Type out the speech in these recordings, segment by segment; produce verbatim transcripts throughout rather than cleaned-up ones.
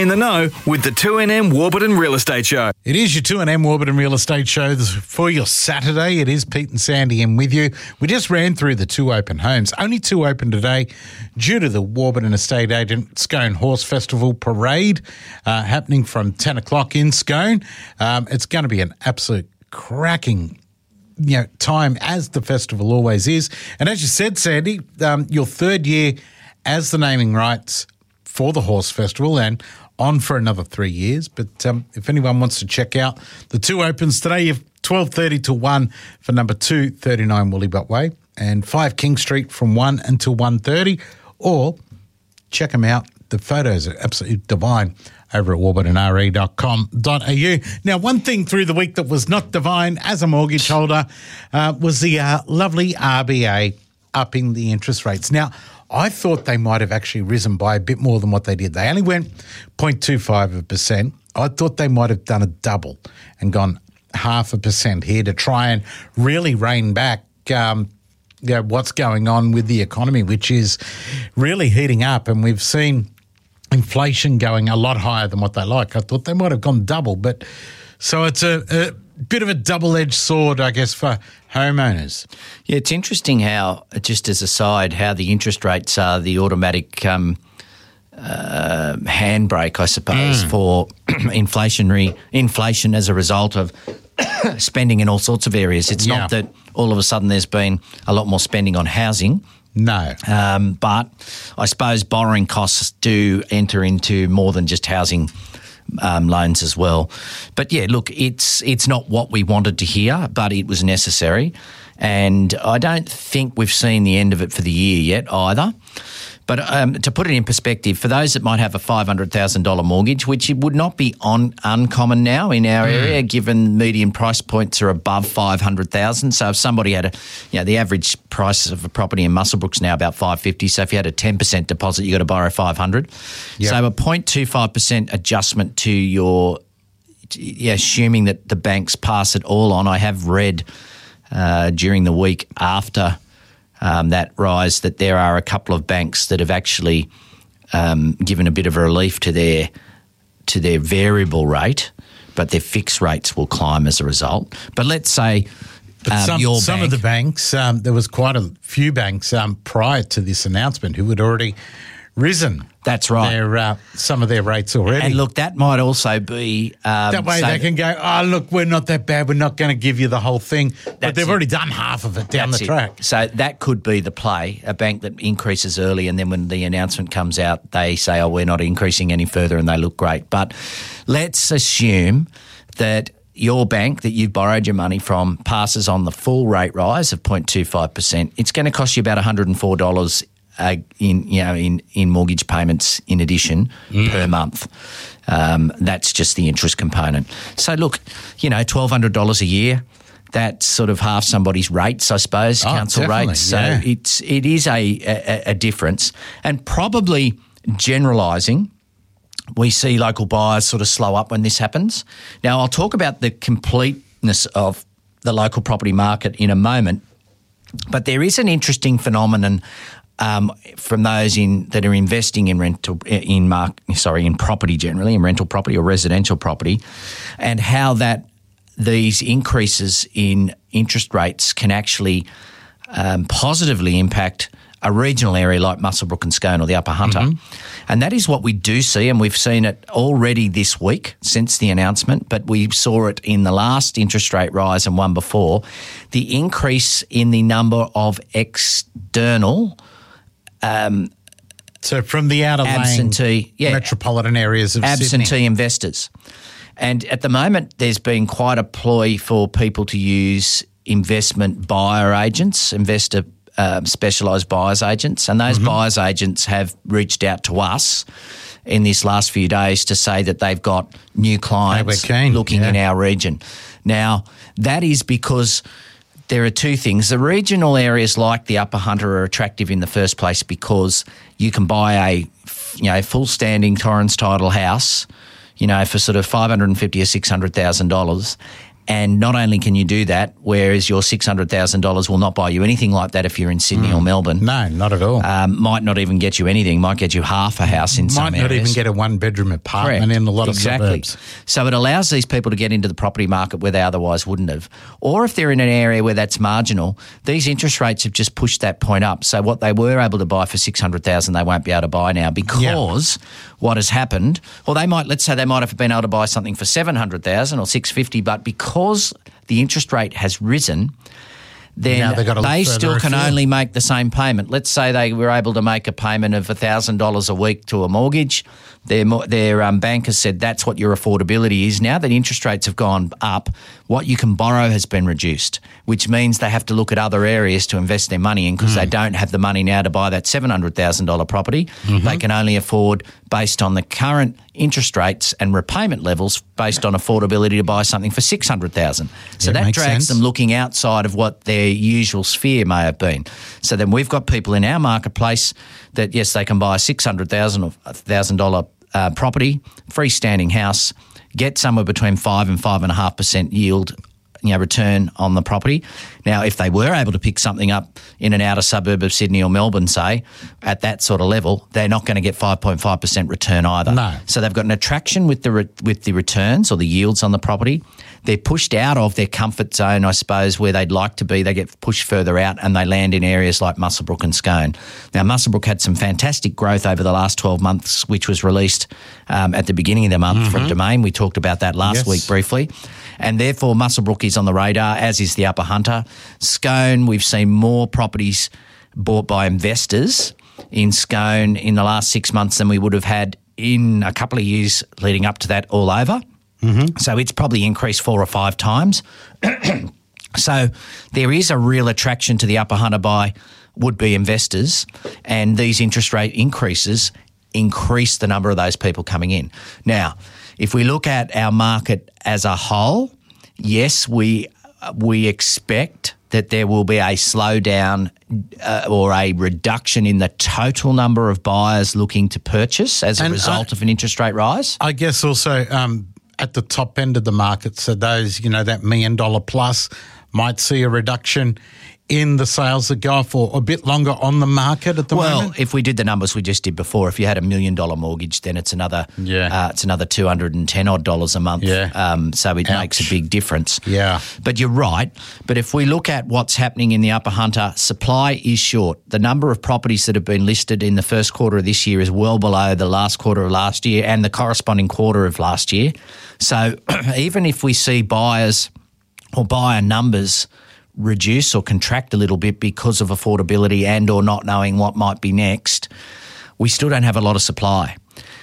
Stay in the know with the two N M Warburton Real Estate Show. It is your two N M Warburton Real Estate Show for your Saturday. It is Pete and Sandy in with you. We just ran through the two open homes. Only two open today due to the Warburton Estate Agent Scone Horse Festival Parade uh, happening from ten o'clock in Scone. Um, it's going to be an absolute cracking you know, time, as the festival always is. And as you said, Sandy, um, your third year as the naming rights for the Horse Festival and on for another three years. But um, if anyone wants to check out the two opens today, you have twelve thirty to one for number two thirty-nine Woollybutt Way and five King Street from one until one thirty, or check them out. The photos are absolutely divine over at warburton r e dot com dot a u. Now, one thing through the week that was not divine as a mortgage holder uh, was the uh, lovely R B A upping the interest rates. Now, I thought they might have actually risen by a bit more than what they did. They only went zero point two five percent. I thought they might have done a double and gone half a percent here to try and really rein back um, you know, what's going on with the economy, which is really heating up. And we've seen inflation going a lot higher than what they like. I thought they might have gone double, but so it's a, a bit of a double-edged sword, I guess, for homeowners. Yeah, it's interesting how, just as a side, how the interest rates are the automatic um, uh, handbrake, I suppose, mm. for inflationary inflation as a result of spending in all sorts of areas. It's yeah. not that all of a sudden there's been a lot more spending on housing. No. Um, but I suppose borrowing costs do enter into more than just housing um, loans as well. But, yeah, look, it's it's not what we wanted to hear, but it was necessary. And I don't think we've seen the end of it for the year yet either. But um, to put it in perspective, for those that might have a five hundred thousand dollars mortgage, which it would not be on uncommon now in our mm. area, given median price points are above five hundred thousand dollars. So if somebody had a, you know, the average price of a property in Muswellbrook's now about five hundred fifty thousand dollars. So if you had a ten percent deposit, you got to borrow five hundred thousand dollars. Yep. So a zero point two five percent adjustment to your, yeah, assuming that the banks pass it all on. I have read uh, during the week after Um, that rise that there are a couple of banks that have actually um, given a bit of a relief to their to their variable rate, but their fixed rates will climb as a result. But let's say but um, some, your some bank, of the banks, um, there was quite a few banks um, prior to this announcement who had already risen. That's right. Their, uh, some of their rates already. And look, that might also be um, that way so they can go, oh, look, we're not that bad. We're not going to give you the whole thing. But they've it. already done half of it down That's the it. track. So that could be the play, a bank that increases early and then when the announcement comes out, they say, oh, we're not increasing any further and they look great. But let's assume that your bank that you've borrowed your money from passes on the full rate rise of zero point two five percent. It's going to cost you about one hundred four dollars Uh, in you know in, in mortgage payments in addition mm. per month. Um, that's just the interest component. So look, you know, twelve hundred dollars a year. That's sort of half somebody's rates, I suppose, oh, council rates. So yeah. it's it is a, a a difference, and probably generalising. We see local buyers sort of slow up when this happens. Now I'll talk about the completeness of the local property market in a moment, but there is an interesting phenomenon. Um, from those in that are investing in rental in mark sorry in property generally, in rental property or residential property, and how that these increases in interest rates can actually um, positively impact a regional area like Muswellbrook and Scone or the Upper Hunter. Mm-hmm. And that is what we do see, and we've seen it already this week since the announcement, but we saw it in the last interest rate rise and one before, the increase in the number of external Um, so from the outer absentee, yeah, metropolitan areas of absentee Sydney. investors. And at the moment, there's been quite a ploy for people to use investment buyer agents, investor um, specialised buyers agents, and those mm-hmm. buyers agents have reached out to us in this last few days to say that they've got new clients keen, looking yeah. in our region. Now, that is because there are two things. The regional areas like the Upper Hunter are attractive in the first place because you can buy a, you know, full standing Torrens title house, you know, for sort of five hundred fifty thousand dollars or six hundred thousand dollars, And not only can you do that, whereas your six hundred thousand dollars will not buy you anything like that if you're in Sydney mm. or Melbourne. No, not at all. Um, might not even get you anything. Might get you half a house in might some areas. Might not even get a one-bedroom apartment Correct. in a lot exactly. of suburbs. So it allows these people to get into the property market where they otherwise wouldn't have. Or if they're in an area where that's marginal, these interest rates have just pushed that point up. So what they were able to buy for six hundred thousand dollars, they won't be able to buy now because yeah. what has happened, or they might, let's say they might have been able to buy something for seven hundred thousand dollars or six hundred fifty thousand dollars, but because the interest rate has risen, then they still can afield. only make the same payment. Let's say they were able to make a payment of one thousand dollars a week to a mortgage. Their their um, bankers said that's what your affordability is. Now that interest rates have gone up, what you can borrow has been reduced, which means they have to look at other areas to invest their money in because mm. they don't have the money now to buy that seven hundred thousand dollars property. Mm-hmm. They can only afford, based on the current interest rates and repayment levels, based on affordability to buy something for six hundred thousand dollars. So yeah, that drags sense. them looking outside of what their usual sphere may have been. So then we've got people in our marketplace that, yes, they can buy a six hundred thousand dollars or one thousand dollars uh, property, freestanding house, get somewhere between five and five and a half percent yield, you know, return on the property. Now, if they were able to pick something up in an outer suburb of Sydney or Melbourne, say, at that sort of level, they're not going to get five point five percent return either. No. So they've got an attraction with the re- with the returns or the yields on the property. They're pushed out of their comfort zone, I suppose, where they'd like to be. They get pushed further out and they land in areas like Muswellbrook and Scone. Now, Muswellbrook had some fantastic growth over the last twelve months, which was released um, at the beginning of the month mm-hmm. from Domain. We talked about that last yes. week briefly. And therefore, Muswellbrook is on the radar, as is the Upper Hunter. Scone, we've seen more properties bought by investors in Scone in the last six months than we would have had in a couple of years leading up to that all over. Mm-hmm. So it's probably increased four or five times. So there is a real attraction to the Upper Hunter by would-be investors, and these interest rate increases increase the number of those people coming in. Now, if we look at our market as a whole, yes, we we expect that there will be a slowdown uh, or a reduction in the total number of buyers looking to purchase as a and result I, of an interest rate rise. I guess also um, at the top end of the market, so those, you know, that million dollar plus might see a reduction in the sales that go for a bit longer on the market at the well, moment? Well, if we did the numbers we just did before, if you had a million dollar mortgage, then it's another yeah. uh, it's another two hundred ten odd dollars a month. Yeah. Um, so it Ouch. makes a big difference. Yeah. But you're right. But if we look at what's happening in the Upper Hunter, supply is short. The number of properties that have been listed in the first quarter of this year is well below the last quarter of last year and the corresponding quarter of last year. So even if we see buyers or buyer numbers reduce or contract a little bit because of affordability and or not knowing what might be next, we still don't have a lot of supply.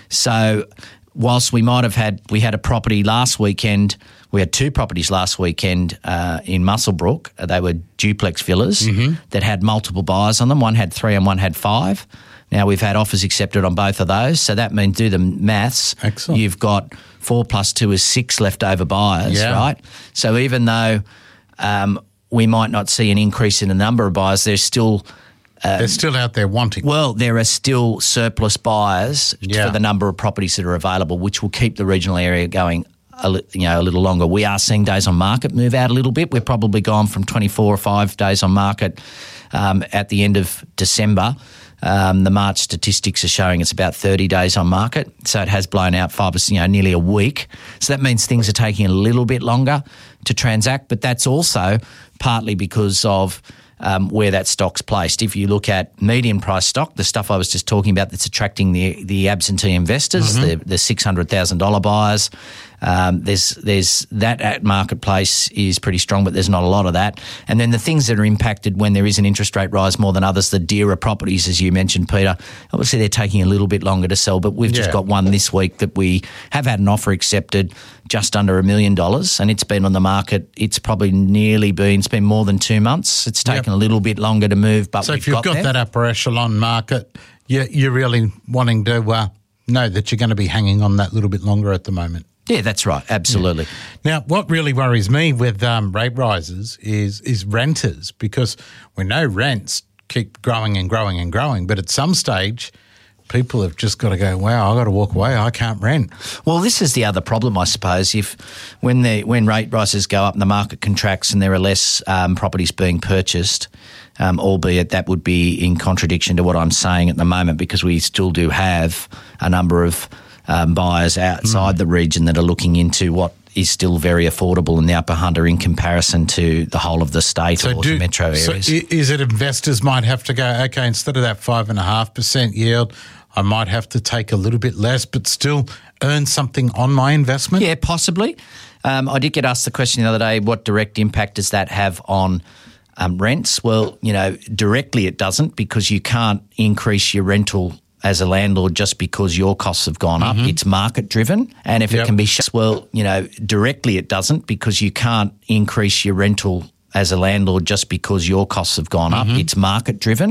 So whilst we might have had, we had a property last weekend, we had two properties last weekend uh, in Muswellbrook. They were duplex villas mm-hmm. that had multiple buyers on them. One had three and one had five. Now we've had offers accepted on both of those. So that means, do the maths. Excellent. You've got four plus two is six leftover buyers, yeah. right? So even though um, we might not see an increase in the number of buyers, there's still... Um, They're still out there wanting. Well, there are still surplus buyers yeah. for the number of properties that are available, which will keep the regional area going a, li- you know, a little longer. We are seeing days on market move out a little bit. We've probably gone from twenty-four or five days on market um, at the end of December. Um, the March statistics are showing it's about thirty days on market, so it has blown out five, you know, nearly a week. So that means things are taking a little bit longer to transact, but that's also partly because of um, where that stock's placed. If you look at median price stock, the stuff I was just talking about that's attracting the the absentee investors, mm-hmm. the, the six hundred thousand dollars buyers, um, there's there's that marketplace is pretty strong, but there's not a lot of that. And then the things that are impacted when there is an interest rate rise more than others, the dearer properties, as you mentioned, Peter, obviously they're taking a little bit longer to sell, but we've yeah. just got one this week that we have had an offer accepted just under a million dollars, and it's been on the market. It's probably nearly been, it's been more than two months. It's taken yep. a little bit longer to move, but so we've if you've got, got there. that upper echelon market, you're, you're really wanting to uh, know that you're going to be hanging on that little bit longer at the moment. Yeah, that's right. Absolutely. Yeah. Now, what really worries me with um, rate rises is is renters, because we know rents keep growing and growing and growing, but at some stage people have just got to go, wow, I've got to walk away. I can't rent. Well, this is the other problem, I suppose. If when the when rate rises go up and the market contracts and there are less um, properties being purchased, um, albeit that would be in contradiction to what I'm saying at the moment, because we still do have a number of um, buyers outside mm. the region that are looking into what is still very affordable in the Upper Hunter in comparison to the whole of the state so or do, the metro areas. So is it investors might have to go, okay, instead of that five and a half percent yield, I might have to take a little bit less but still earn something on my investment? Yeah, possibly. Um, I did get asked the question the other day, what direct impact does that have on um, rents? Well, you know, directly it doesn't, because you can't increase your rental as a landlord just because your costs have gone up. Mm-hmm. It's market driven. And if yep. it can be, sh- well, you know, directly it doesn't, because you can't increase your rental as a landlord just because your costs have gone mm-hmm. up. It's market driven.